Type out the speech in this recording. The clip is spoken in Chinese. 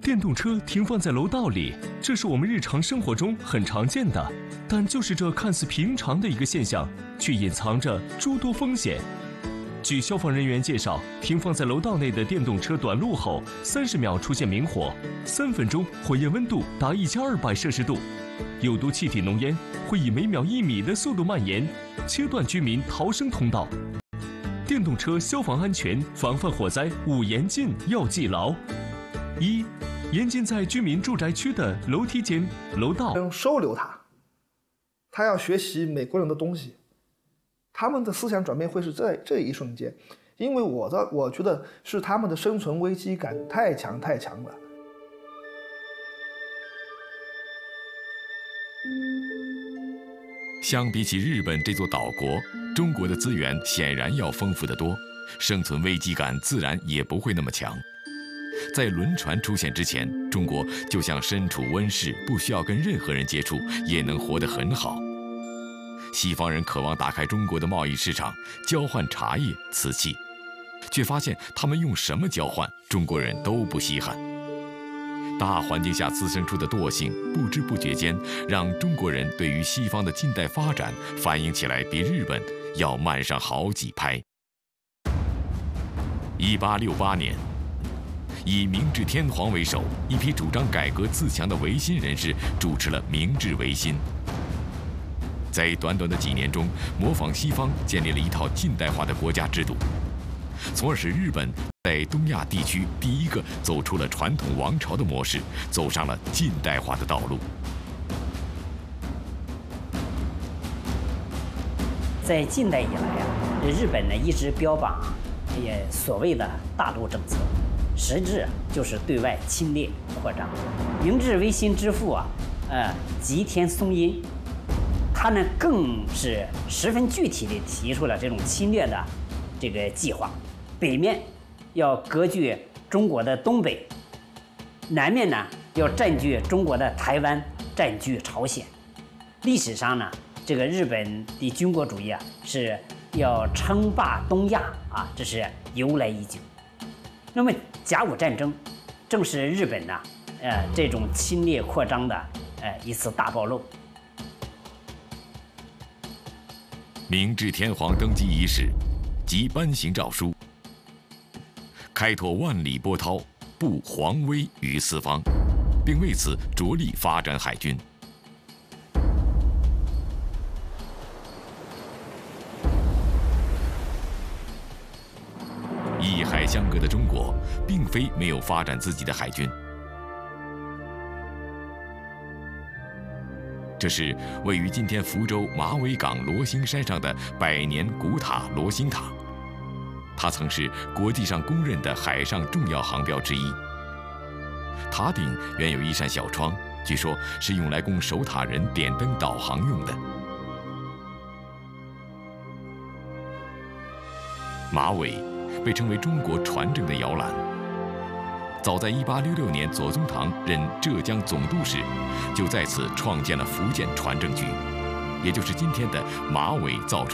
电动车停放在楼道里，这是我们日常生活中很常见的，但就是这看似平常的一个现象，却隐藏着诸多风险。据消防人员介绍，停放在楼道内的电动车短路后，30秒出现明火，3分钟火焰温度达1200摄氏度，有毒气体浓烟会以每秒1米的速度蔓延，切断居民逃生通道。电动车消防安全防范火灾5严禁要记牢：一、严禁在居民住宅区的楼梯间、楼道收留他要学习美国人的东西，他们的思想转变会是这一瞬间，因为我觉得是他们的生存危机感太强了。 相比起日本这座岛国，中国的资源显然要丰富得多，生存危机感自然也不会那么强。在轮船出现之前，中国就像身处温室，不需要跟任何人接触，也能活得很好。西方人渴望打开中国的贸易市场，交换茶叶、瓷器，却发现他们用什么交换，中国人都不稀罕。大环境下滋生出的惰性，不知不觉间让中国人对于西方的近代发展反应起来比日本要慢上好几拍。1868年，以明治天皇为首，一批主张改革自强的维新人士主持了明治维新。在短短的几年中，模仿西方建立了一套近代化的国家制度，从而使日本在东亚地区第一个走出了传统王朝的模式，走上了近代化的道路。 在近代以来日本呢一直标榜所谓的大陆政策，实质就是对外侵略扩张。明治维新之父吉田松阴，他呢更是十分具体地提出了这种侵略的这个计划。北面要割据中国的东北，南面呢要占据中国的台湾，占据朝鲜。历史上呢，这个日本的军国主义是要称霸东亚这是由来已久。那么甲午战争正是日本呢这种侵略扩张的一次大暴露。 明治天皇登基伊始，即颁行诏书，开拓万里波涛，布皇威于四方，并为此着力发展海军。一海相隔的中国，并非没有发展自己的海军。这是位于今天福州马尾港罗星山上的百年古塔罗星塔，它曾是国际上公认的海上重要航标之一。塔顶原有一扇小窗，据说是用来供守塔人点灯导航用的。马尾被称为中国船政的摇篮。早在1866年，左宗棠任浙江总督时，就在此创建了福建船政局，也就是今天的马尾造船。